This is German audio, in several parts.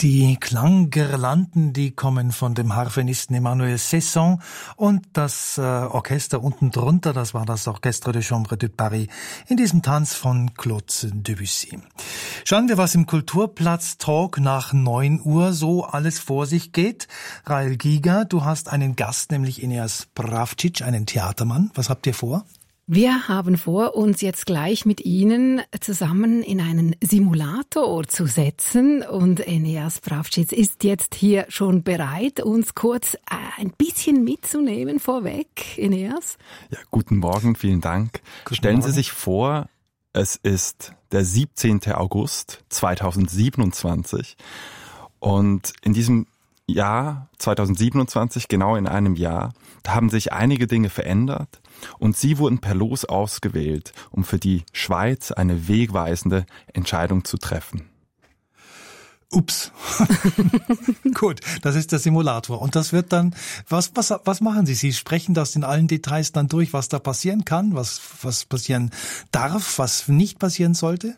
Die Klanggirlanden, die kommen von dem Harfenisten Emmanuel Cesson und das Orchester unten drunter, das war das Orchestre de Chambre de Paris in diesem Tanz von Claude Debussy. Schauen wir, was im Kulturplatz-Talk nach 9 Uhr so alles vor sich geht. Rahel Giger, du hast einen Gast, nämlich Eneas Pravcic, einen Theatermann. Was habt ihr vor? Wir haben vor, uns jetzt gleich mit Ihnen zusammen in einen Simulator zu setzen. Und Eneas Pravcic ist jetzt hier schon bereit, uns kurz ein bisschen mitzunehmen vorweg. Eneas? Ja, guten Morgen, vielen Dank. Stellen Sie sich vor, es ist der 17. August 2027 und in diesem Jahr 2027, genau in einem Jahr, da haben sich einige Dinge verändert und Sie wurden per Los ausgewählt, um für die Schweiz eine wegweisende Entscheidung zu treffen. Ups. Gut, das ist der Simulator. Und das wird dann, was machen Sie? Sie sprechen das in allen Details dann durch, was da passieren kann, was passieren darf, was nicht passieren sollte?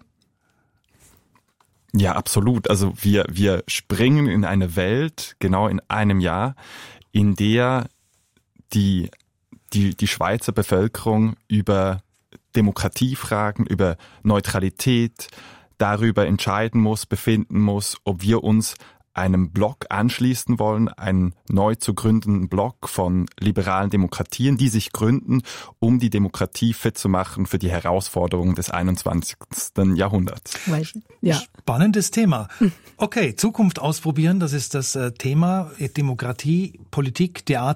Ja, absolut. Also wir springen in eine Welt, genau in einem Jahr, in der die Schweizer Bevölkerung über Demokratiefragen, über Neutralität, darüber entscheiden muss, befinden muss, ob wir uns einem Block anschließen wollen, einen neu zu gründenden Block von liberalen Demokratien, die sich gründen, um die Demokratie fit zu machen für die Herausforderungen des 21. Jahrhunderts. Ja. Spannendes Thema. Okay, Zukunft ausprobieren, das ist das Thema. Demokratie, Politik, Theater.